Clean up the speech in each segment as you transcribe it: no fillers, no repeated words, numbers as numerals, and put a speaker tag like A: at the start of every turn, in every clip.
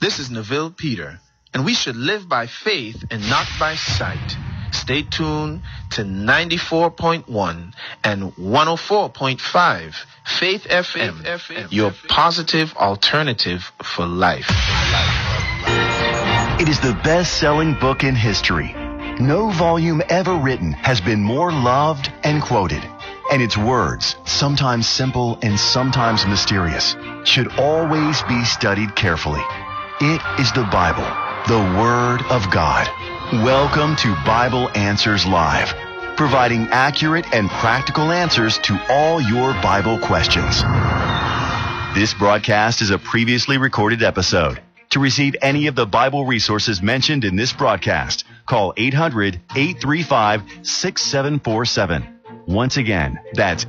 A: This is Neville Peter, and we should live by faith and not by sight. Stay tuned to 94.1 and 104.5 Faith FM, your positive alternative for life.
B: It is the best-selling book in history. No volume ever written has been more loved and quoted. And its words, sometimes simple and sometimes mysterious, should always be studied carefully. It is the Bible, the Word of God. Welcome to Bible Answers Live, providing accurate and practical answers to all your Bible questions. This broadcast is a previously recorded episode. To receive any of the Bible resources mentioned in this broadcast, call 800-835-6747. Once again, that's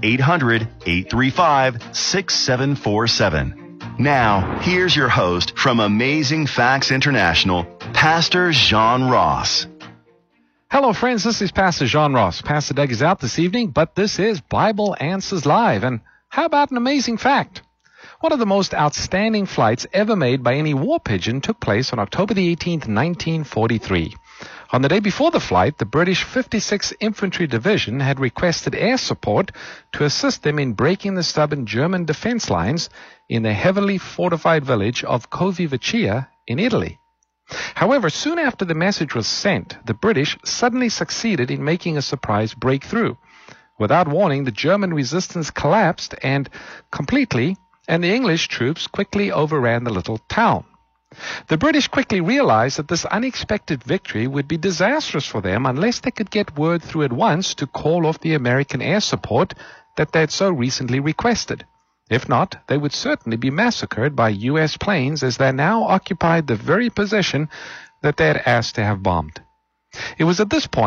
B: 800-835-6747. Now, here's your host from Amazing Facts International, Pastor John Ross.
C: Hello, friends. This is Pastor John Ross. Pastor Doug is out this evening, but this is Bible Answers Live. And how about an amazing fact? One of the most outstanding flights ever made by any war pigeon took place on October the 18th, 1943. On the day before the flight, the British 56th Infantry Division had requested air support to assist them in breaking the stubborn German defense lines in the heavily fortified village of Covivacia in Italy. However, soon after the message was sent, the British suddenly succeeded in making a surprise breakthrough. Without warning, the German resistance collapsed completely, and the English troops quickly overran the little town. The British quickly realized that this unexpected victory would be disastrous for them unless they could get word through at once to call off the American air support that they had so recently requested. If not, they would certainly be massacred by U.S. planes as they now occupied the very position that they had asked to have bombed. It was at this point